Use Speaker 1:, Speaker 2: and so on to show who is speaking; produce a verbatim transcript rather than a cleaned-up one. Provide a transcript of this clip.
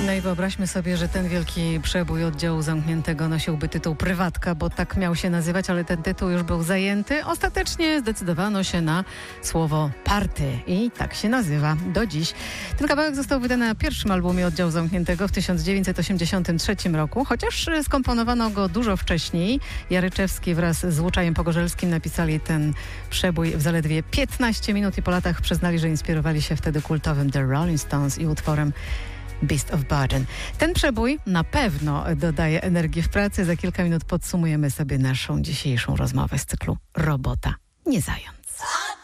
Speaker 1: No i wyobraźmy sobie, że ten wielki przebój oddziału zamkniętego nosiłby tytuł Prywatka, bo tak miał się nazywać, ale ten tytuł już był zajęty. Ostatecznie zdecydowano się na słowo Party i tak się nazywa do dziś. Ten kawałek został wydany na pierwszym albumie oddziału zamkniętego w tysiąc dziewięćset osiemdziesiątym trzecim roku, chociaż skomponowano go dużo wcześniej. Jaryczewski wraz z Łuczajem Pogorzelskim napisali ten przebój w zaledwie piętnaście minut i po latach przyznali, że inspirowali się wtedy kultowym The Rolling Stones i utworem Beast of Burden. Ten przebój na pewno dodaje energii w pracy. Za kilka minut podsumujemy sobie naszą dzisiejszą rozmowę z cyklu Robota, nie zając.